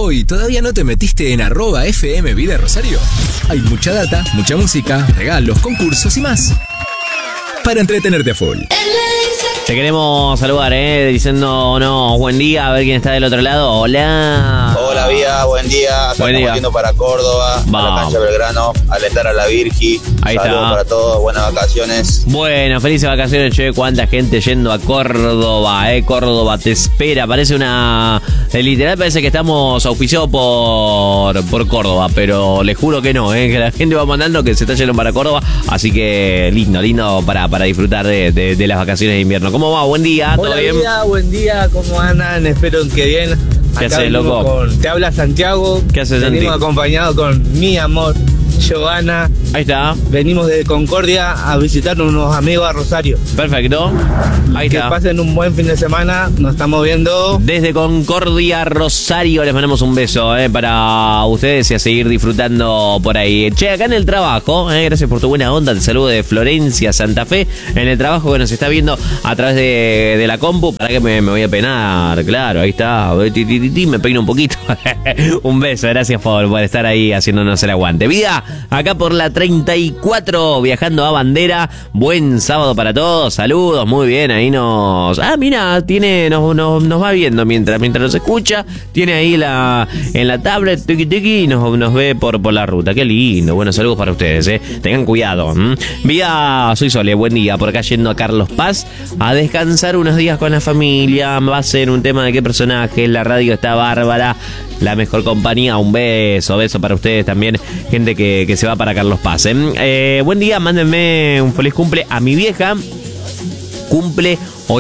Hoy, ¿todavía no te metiste en @FM Vida Rosario? Hay mucha data, mucha música, regalos, concursos y más para entretenerte a full. Te queremos saludar, diciendo buen día, a ver quién está del otro lado. Hola. Hola, Vía, buen día. Acá Buen día. estamos yendo para Córdoba, a la cancha Belgrano, a alentar a la Virgi. Ahí Saludos está. para todos, buenas vacaciones. Bueno, felices vacaciones, che. Cuánta gente yendo a Córdoba, Córdoba te espera. Parece literal parece que estamos auspiciados por Córdoba, pero les juro que no, que la gente va mandando que se está yendo para Córdoba. Así que lindo para disfrutar de las vacaciones de invierno. ¿Cómo va? Buen día, ¿todo Hola, bien? buen día, ¿cómo andan? Espero que bien. ¿Qué Acá haces, venimos loco? Te habla Santiago. ¿Qué haces, Santi? Venimos acompañado con mi amor, Giovanna. Ahí está, Venimos desde Concordia a visitar unos amigos a Rosario. perfecto. Ahí Que está. pasen un buen fin de semana. Nos estamos viendo. Desde Concordia, Rosario, les mandamos un beso para ustedes y a seguir disfrutando por ahí. Che, acá en el trabajo, gracias por tu buena onda, te saludo de Florencia, Santa Fe, en el trabajo que nos está viendo a través de la compu. Para que me voy a peinar, claro, ahí está, me peino un poquito. Un beso, gracias por estar ahí haciéndonos el aguante. Vida, acá por la 34, viajando a Bandera, buen sábado para todos, saludos, muy bien, ahí nos... Ah, mira, nos va viendo mientras nos escucha, tiene ahí en la tablet, tiki y nos ve por la ruta, qué lindo, buenos saludos para ustedes, tengan cuidado. Vida, soy Sole, buen día, por acá yendo a Carlos Paz, a descansar unos días con la familia, va a ser un tema de qué personaje, la radio está bárbara, la mejor compañía, un beso para ustedes también, gente que se va para Carlos Paz. Buen día, mándenme un feliz cumple a mi vieja, cumple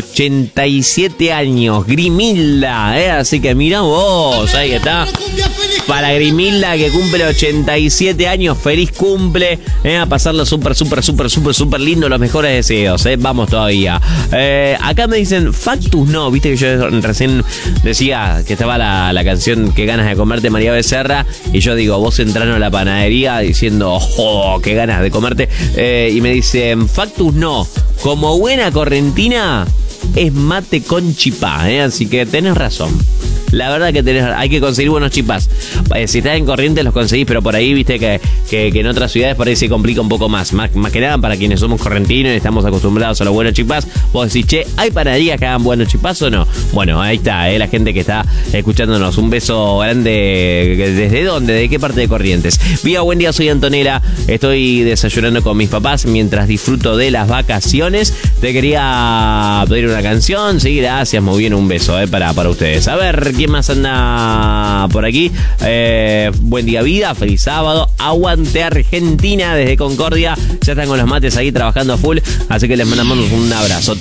87 años, Grimilda, así que mira vos, ahí está. Para Grimilda que cumple 87 años, feliz cumple, a pasarlo súper lindo, los mejores deseos, vamos todavía. Acá me dicen, Factus no, viste que yo recién decía que estaba la canción Qué ganas de comerte, María Becerra, y yo digo, vos entrando a la panadería diciendo, qué ganas de comerte, y me dicen, Factus no, como buena correntina es mate con chipá, así que tenés razón. La verdad que hay que conseguir buenos chipás. Si estás en Corrientes los conseguís, pero por ahí viste que en otras ciudades por ahí se complica un poco más. Más que nada para quienes somos correntinos y estamos acostumbrados a los buenos chipás. Vos decís, che, ¿hay panaderías que hagan buenos chipás o no? Bueno, ahí está, la gente que está escuchándonos. Un beso grande. ¿Desde dónde? ¿De qué parte de Corrientes? Vía, buen día, soy Antonella. Estoy desayunando con mis papás mientras disfruto de las vacaciones. Te quería pedir una canción. Sí, gracias, muy bien, un beso para ustedes. A ver, ¿quién más anda por aquí? Buen día, Vida, feliz sábado. Aguante Argentina desde Concordia. Ya están con los mates ahí trabajando a full, así que les mandamos un abrazo.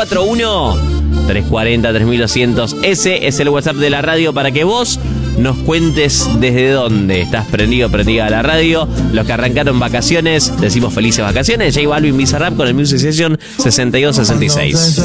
341-340-3200. Ese es el WhatsApp de la radio para que vos nos cuentes desde dónde estás prendida a la radio. Los que arrancaron vacaciones, decimos felices vacaciones. J Balvin, Bizarrap con el Music Session 6266.